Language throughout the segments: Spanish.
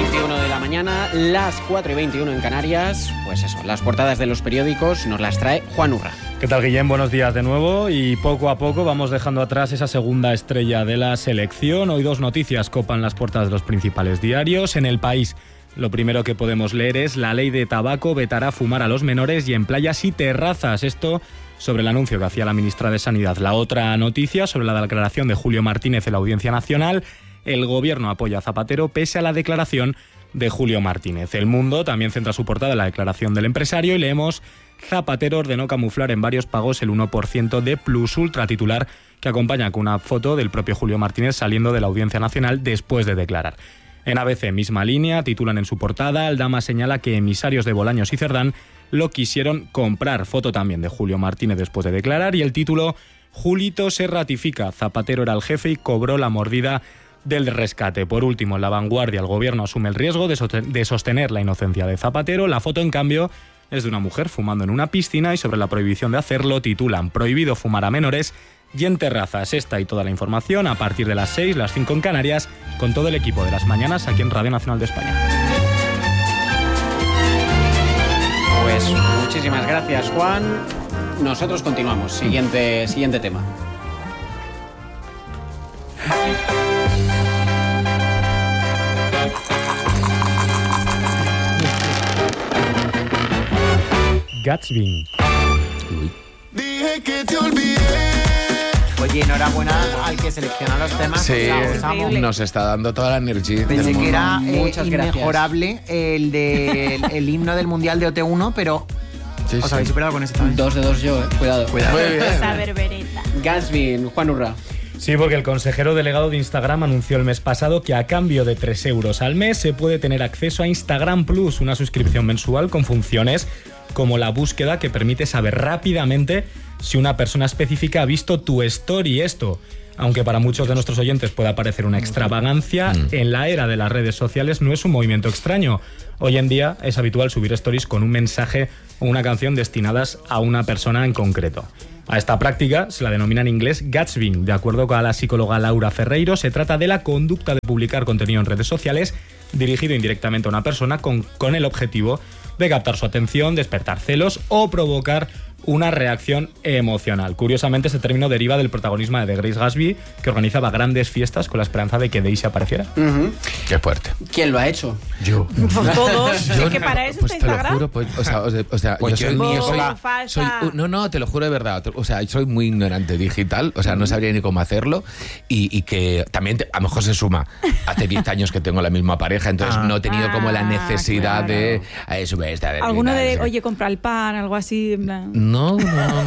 4:21 de la mañana, las 4:21 en Canarias. Pues eso, las portadas de los periódicos nos las trae Juan Urra. ¿Qué tal, Guillem? Buenos días de nuevo. Y poco a poco vamos dejando atrás esa segunda estrella de la selección. Hoy dos noticias copan las portadas de los principales diarios. En El País, lo primero que podemos leer es: la ley de tabaco vetará fumar a los menores y en playas y terrazas. Esto sobre el anuncio que hacía la ministra de Sanidad. La otra noticia sobre la declaración de Julio Martínez en la Audiencia Nacional. El gobierno apoya a Zapatero pese a la declaración de Julio Martínez. El Mundo también centra su portada en la declaración del empresario y leemos: Zapatero ordenó camuflar en varios pagos el 1% de Plus Ultra, titular que acompaña con una foto del propio Julio Martínez saliendo de la Audiencia Nacional después de declarar. En ABC, misma línea, titulan en su portada: Aldama señala que emisarios de Bolaños y Cerdán lo quisieron comprar. Foto también de Julio Martínez después de declarar y el título: Julito se ratifica, Zapatero era el jefe y cobró la mordida del rescate. Por último, en La Vanguardia, el gobierno asume el riesgo de sostener la inocencia de Zapatero. La foto, en cambio, es de una mujer fumando en una piscina y sobre la prohibición de hacerlo titulan: prohibido fumar a menores y en terrazas. Esta y toda la información a partir de las 6, las 5 en Canarias, con todo el equipo de las mañanas aquí en Radio Nacional de España. Pues muchísimas gracias, Juan. Nosotros continuamos. Siguiente tema. Gatsby. Dije que te olvidé. Oye, enhorabuena al que selecciona los temas. Sí, Usamos. nos está dando toda la energía. Pensé que era Muchas gracias. inmejorable el himno del Mundial de OT1, pero Sí, os sí. habéis superado con ese también. 2 de 2 yo, Cuidado. Muy bien. Esa berbereta. Gatsby, Juan Urra. Sí, porque el consejero delegado de Instagram anunció el mes pasado que a cambio de 3 euros al mes se puede tener acceso a Instagram Plus, una suscripción mensual con funciones como la búsqueda que permite saber rápidamente si una persona específica ha visto tu story. Esto, aunque para muchos de nuestros oyentes pueda parecer una extravagancia, en la era de las redes sociales no es un movimiento extraño. Hoy en día es habitual subir stories con un mensaje o una canción destinadas a una persona en concreto. A esta práctica se la denomina en inglés gatsbying. De acuerdo con la psicóloga Laura Ferreiro, se trata de la conducta de publicar contenido en redes sociales dirigido indirectamente a una persona con el objetivo de captar su atención, despertar celos o provocar una reacción emocional. Curiosamente, este término deriva del protagonismo de Grace Gatsby, que organizaba grandes fiestas con la esperanza de que Daisy apareciera. Qué fuerte. ¿Quién lo ha hecho? Yo. Pues todos. Es que para eso Pues está te lo Instagram. juro, pues, o sea, Pues yo soy yo muy... en mi época falsa. No, te lo juro de verdad. O sea, soy muy ignorante digital, o sea, no sabría ni cómo hacerlo y que también a lo mejor se suma. Hace 10 años que tengo la misma pareja, entonces no he tenido como la necesidad de subir esta vez. Alguno de, oye, compra el pan, algo así. En plan. No.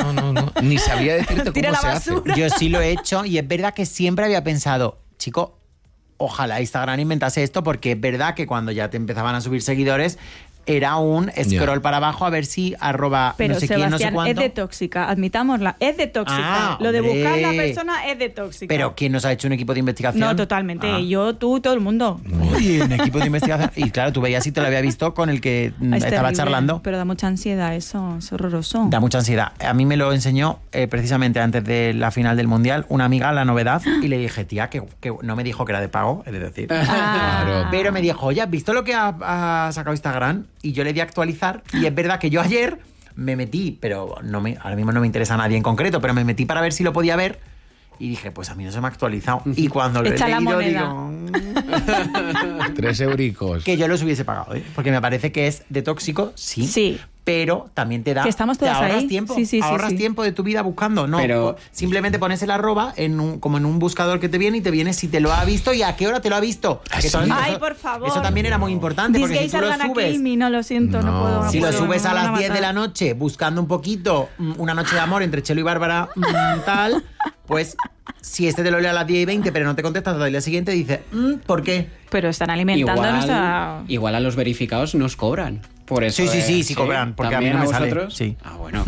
Ni sabía decirte Tira cómo la se hace. basura. Yo sí lo he hecho y es verdad que siempre había pensado, chico, ojalá Instagram inventase esto, porque es verdad que cuando ya te empezaban a subir seguidores era un scroll para abajo a ver si arroba Pero no sé Sebastián, quién, no sé cuánto. es de tóxica, admitámosla, es de tóxica. Lo de hombre. buscar la persona es de tóxica. Pero ¿quién nos ha hecho un equipo de investigación? No, totalmente. Yo, tú, todo el mundo. Uy, un equipo de investigación. Y claro, tú veías si te lo había visto con el que Es estaba terrible, charlando. Pero da mucha ansiedad eso, es horroroso. Da mucha ansiedad. A mí me lo enseñó precisamente antes de la final del Mundial una amiga, La Novedad, y le dije, tía, que no me dijo que era de pago, es decir. Claro. Pero me dijo, oye, ¿has visto lo que ha sacado Instagram? Y yo le di a actualizar. Y es verdad que yo ayer me metí, pero ahora mismo no me interesa a nadie en concreto, pero me metí para ver si lo podía ver. Y dije, pues a mí no se me ha actualizado. Y cuando lo he Echa la leído, moneda. digo... 3 euricos. Que yo los hubiese pagado, ¿eh? Porque me parece que es de tóxico, sí. Pero también te da... Que estamos todas te ahorras ahí. tiempo. Sí. Ahorras tiempo de tu vida buscando. No, Pero- simplemente pones el arroba como en un buscador que te viene y te viene si te lo ha visto y a qué hora te lo ha visto. ¿Ah, Que sí? Ay, por favor. Eso también era muy importante, porque si Disgays tú lo are gonna subes... kill me, no, lo siento, no puedo. Si no lo puedo, subes a me van las 10 de matar. la noche buscando un poquito una noche de amor entre Chelo y Bárbara tal, pues si este te lo lee a las 10:20 pero no te contestas hasta el día siguiente, dice, ¿por qué? Pero están alimentando nuestra... Igual a los verificados nos cobran. Por eso, Sí, cobran, porque a mí ¿también no me sale. vosotros? Sí. Ah, bueno,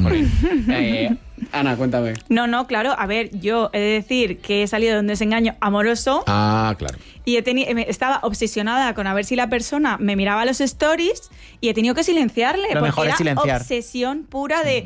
Ana, cuéntame. No, claro, a ver, yo he de decir que he salido de un desengaño amoroso Ah, claro. y estaba obsesionada con a ver si la persona me miraba los stories y he tenido que silenciarle. Lo porque mejor es era silenciar. obsesión pura de...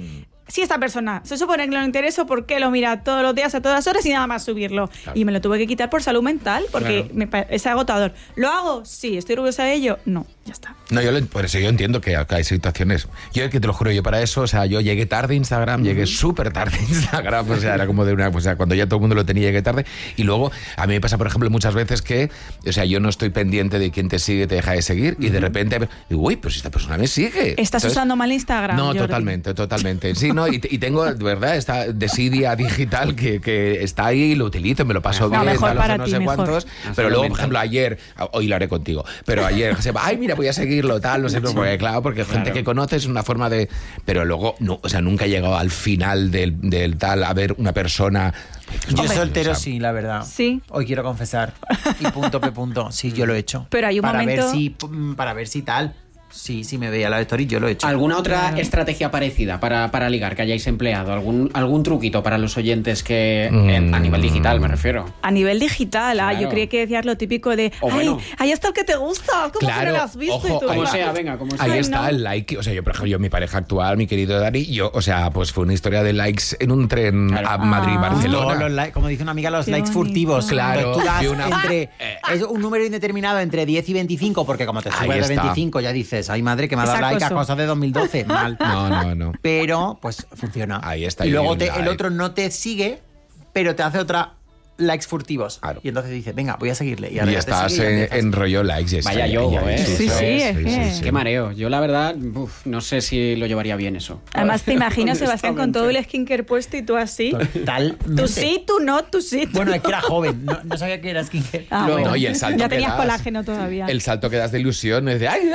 si esta persona se supone que no le interesa, ¿por qué lo mira todos los días a todas horas y nada más subirlo? Claro. Y me lo tuve que quitar por salud mental, porque es agotador. ¿Lo hago? Sí. ¿Estoy orgullosa de ello? No. Ya está. No, por eso yo entiendo que hay situaciones. Yo que te lo juro, yo para eso, o sea, yo llegué tarde a Instagram, llegué súper tarde a Instagram, o sea, era como de una, o sea, cuando ya todo el mundo lo tenía, llegué tarde. Y luego, a mí me pasa, por ejemplo, muchas veces que, o sea, yo no estoy pendiente de quién te sigue, te deja de seguir, y de repente digo, uy, pues esta persona me sigue. ¿Estás Entonces, usando mal Instagram, No, Jordi? totalmente. Sí, no, y tengo, de verdad, esta desidia digital que está ahí y lo utilizo, me lo paso bien, mejor tal, para no ti, sé mejor. cuántos. Pero luego, por ejemplo, ayer, hoy lo haré contigo, pero ayer, ay, mira, voy a seguirlo, tal, no sé, porque claro, porque gente que conoces es una forma de... Pero luego, no, o sea, nunca he llegado al final del tal a ver una persona... Yo soltero o sea, sí, la verdad. Sí. Hoy quiero confesar. Y punto, punto. Sí, yo lo he hecho. Pero hay un momento... Para ver si tal. Sí, me veía la story, yo lo he hecho. ¿Alguna otra estrategia parecida para ligar que hayáis empleado? ¿Algún truquito para los oyentes que a nivel digital me refiero? A nivel digital, Claro. yo creía que decías lo típico de O bueno. ahí está el que te gusta, ¿cómo que no lo has visto? ojo, y tú, Como "Ah". sea, venga, como sea. Ahí Ay, está no. el like. O sea, yo, por ejemplo, mi pareja actual, mi querido Dani, yo, o sea, pues fue una historia de likes en un tren Claro. a Madrid-Barcelona. Todos los likes, como dice una amiga, los Qué likes bonito. furtivos. Claro, Entonces tú das y una- es un número indeterminado entre 10 y 25, porque como te Ahí subes de está. 25 ya dices, ay madre, que me ha dado Es like a acoso. cosas de 2012. Mal. No. Pero, pues, funciona. Ahí está, Y y luego un el like. otro no te sigue, pero te hace otra likes furtivos. Claro. Y entonces dices, venga, voy a seguirle. Y Y ahora ya te estás sigue y empiezas. en rollo likes. y está Vaya ahí, yogo, ahí, ¿eh? Sí, es que- Qué mareo. Yo, la verdad, no sé si lo llevaría bien eso. Además, te imagino, Sebastián, con todo el Honestamente. skincare puesto y tú así. Totalmente. Tú sí, tú no, tú sí. Bueno, es que era joven, no sabía que era skincare. Ah, No, bueno. no, y el salto ya que tenías das, colágeno todavía. El salto que das de ilusión es de ¡ay,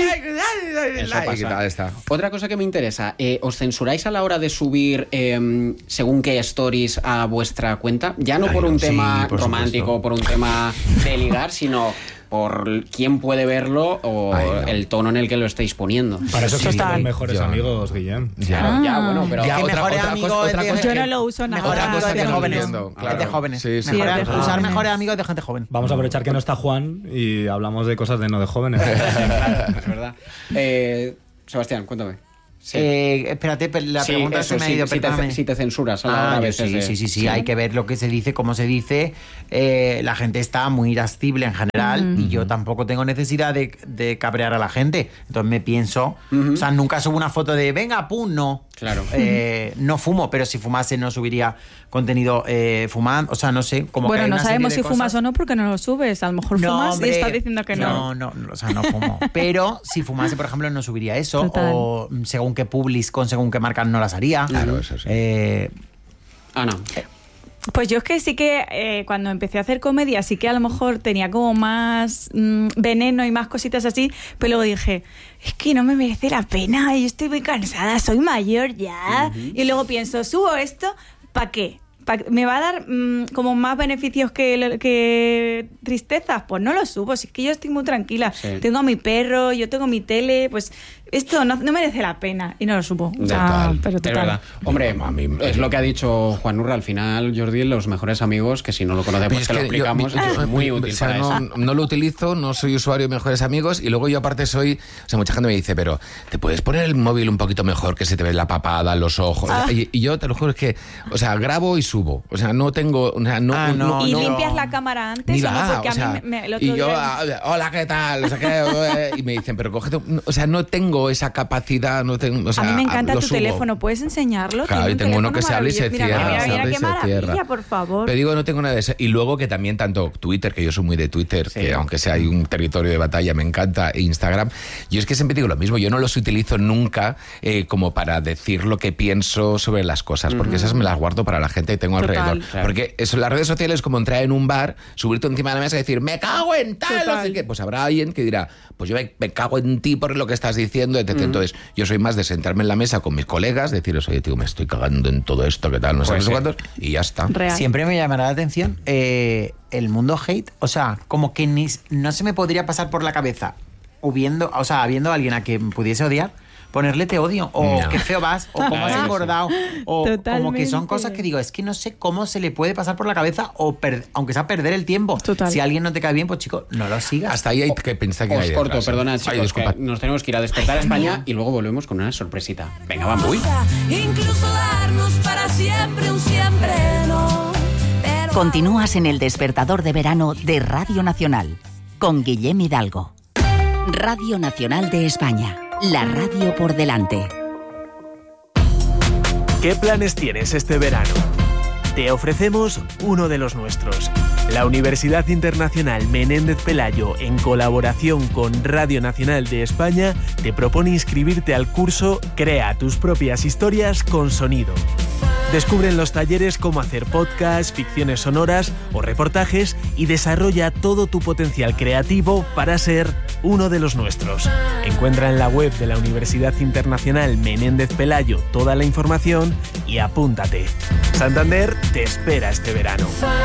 Eso like! pasa. Y tal está. Otra cosa que me interesa, ¿os censuráis a la hora de subir según qué stories a vuestra cuenta? Ya no Ay, por un sí, tema por romántico, supuesto. por un tema de ligar, sino por quién puede verlo o Ay, no. el tono en el que lo estáis poniendo. Para eso Total. existen mejores Ya. amigos, Guillem. Ya. Ya, bueno, pero... Ya, Que mejores otra amigos cosa- es de- Yo no lo uso nada. Mejores Otra amigos cosa es de que no jóvenes. entiendo, Es claro. de jóvenes. Sí, sí. Mejores- Sí, es de usar jóvenes. mejores amigos de gente joven. Vamos a aprovechar que no está Juan y hablamos de cosas de no de jóvenes. Es verdad. Sebastián, cuéntame. Sí. Espérate, la Sí, pregunta eso, se me ha sí, ido, si te, perdóname. si te censuras a la hora a yo veces de- sí, hay que ver lo que se dice, cómo se dice. La gente está muy irascible en general y yo tampoco tengo necesidad de cabrear a la gente. Entonces me pienso, o sea, nunca subo una foto de venga, pum, no. Claro. No fumo, pero si fumase no subiría contenido fumando, o sea, no sé. Como que Bueno, hay no una sabemos si serie de fumas cosas. o no porque no lo subes. A lo mejor fumas hombre, y estás diciendo que no. No, o sea, no fumo. Pero si fumase, por ejemplo, no subiría eso. Total. O según qué publis con según qué marcas no las haría. Claro, eso sí. Ana. Pues yo es que sí que cuando empecé a hacer comedia sí que a lo mejor tenía como más veneno y más cositas así, pero luego dije, es que no me merece la pena, yo estoy muy cansada, soy mayor ya. Y luego pienso, subo esto, ¿para qué? ¿Me va a dar como más beneficios que tristezas? Pues no lo subo, si es que yo estoy muy tranquila. Sí. Tengo a mi perro, yo tengo mi tele, pues esto no merece la pena. Y no lo subo. O sea, Total. pero Es total. verdad. Hombre, A mí- es lo que ha dicho Juan Urra. Al final, Jordi, los mejores amigos, que si no lo conoce, pues Es que lo que explicamos, es muy útil o sea, para no, eso. no lo utilizo, no soy usuario de mejores amigos y luego yo aparte soy, o sea, mucha gente me dice, pero ¿te puedes poner el móvil un poquito mejor que se te ve la papada, los ojos? Y yo te lo juro es que, o sea, grabo y subo, o sea, no tengo, o sea, ¿Y no- limpias la cámara antes ni o no? va, Porque o a sea, mí el otro y yo, día... hola, ¿qué tal? O sea, y me dicen, pero cógete, o sea, no tengo esa capacidad, no tengo, o sea, a mí me encanta lo tu subo. teléfono, ¿puedes enseñarlo? Claro, Tiene y un tengo uno que teléfono se abre y se maravilloso. cierra. Mira, se mira, abre y qué se maravilla, cierra. por favor. Pero digo, no tengo nada de eso. Y luego que también tanto Twitter, que yo soy muy de Twitter, Sí. que aunque sea hay un territorio de batalla, me encanta, e Instagram. Yo es que siempre digo lo mismo, yo no los utilizo nunca como para decir lo que pienso sobre las cosas, porque esas me las guardo para la gente que tengo Total. alrededor. Claro. Porque eso, las redes sociales es como entrar en un bar, subirte encima de la mesa y decir, me cago en tal, no sé qué. Pues habrá alguien que dirá, pues yo me cago en ti por lo que estás diciendo, etc. Entonces, yo soy más de sentarme en la mesa con mis colegas, deciros, oye, tío, me estoy cagando en todo esto, ¿qué tal? No sé, Pues no sé sí. cuántos, y ya está. Real. Siempre me llamará la atención el mundo hate. O sea, como que no se me podría pasar por la cabeza habiendo a alguien a quien pudiese odiar. ponerle te odio, o No. qué feo vas, o cómo has Claro, engordado, o como que Totalmente. son cosas que digo, es que no sé cómo se le puede pasar por la cabeza, o aunque sea perder el tiempo. Total. Si alguien no te cae bien, pues chico, no lo sigas. Hasta ahí hay que pensar que Os hay corto, detrás, ¿eh? perdona, Ay, chicos, disculpa. que nos tenemos que ir a despertar a España y luego volvemos con una sorpresita. Venga, vamos. Uy. Incluso darnos para siempre un siempre no. Pero Continúas en el despertador de verano de Radio Nacional con Guillem Hidalgo. Radio Nacional de España, la radio por delante. ¿Qué planes tienes este verano? Te ofrecemos uno de los nuestros. La Universidad Internacional Menéndez Pelayo, en colaboración con Radio Nacional de España, te propone inscribirte al curso Crea tus propias historias con sonido. Descubre en los talleres cómo hacer podcasts, ficciones sonoras o reportajes y desarrolla todo tu potencial creativo para ser uno de los nuestros. Encuentra en la web de la Universidad Internacional Menéndez Pelayo toda la información y apúntate. Santander te espera este verano.